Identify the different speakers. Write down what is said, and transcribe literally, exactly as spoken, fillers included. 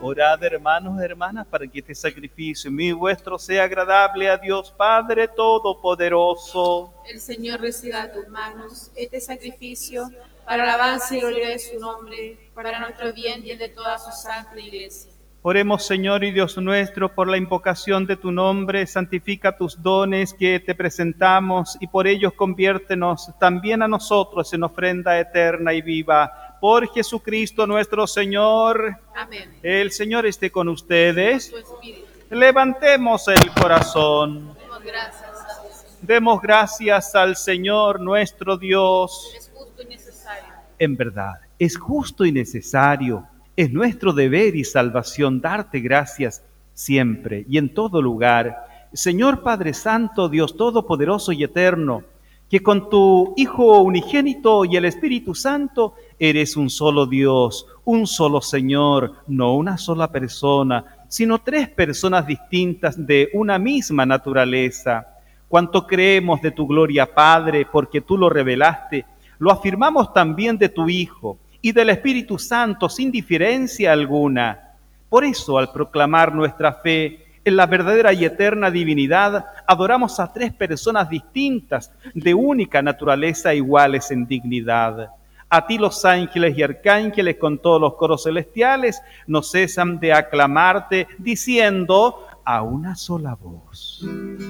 Speaker 1: Orad, hermanos y hermanas, para que este sacrificio mío y vuestro sea agradable a Dios Padre Todopoderoso.
Speaker 2: El Señor reciba de tus manos este sacrificio para alabanza y gloria de su nombre, para nuestro bien y el de toda su santa iglesia.
Speaker 1: Oremos, Señor y Dios nuestro, por la invocación de tu nombre, santifica tus dones que te presentamos y por ellos conviértenos también a nosotros en ofrenda eterna y viva. Por Jesucristo nuestro Señor.
Speaker 2: Amén.
Speaker 1: El Señor esté con ustedes.
Speaker 2: Tu espíritu.
Speaker 1: Levantemos el corazón.
Speaker 2: Demos gracias a Dios.
Speaker 1: Demos gracias al Señor nuestro Dios.
Speaker 2: Es justo y necesario.
Speaker 1: En verdad, es justo y necesario. Es nuestro deber y salvación darte gracias siempre y en todo lugar. Señor Padre Santo, Dios Todopoderoso y Eterno, que con tu Hijo unigénito y el Espíritu Santo eres un solo Dios, un solo Señor, no una sola persona, sino tres personas distintas de una misma naturaleza. Cuanto creemos de tu gloria, Padre, porque tú lo revelaste, lo afirmamos también de tu Hijo y del Espíritu Santo sin diferencia alguna. Por eso, al proclamar nuestra fe en la verdadera y eterna divinidad, adoramos a tres personas distintas, de única naturaleza, iguales en dignidad. A ti los ángeles y arcángeles con todos los coros celestiales no cesan de aclamarte, diciendo a una sola voz: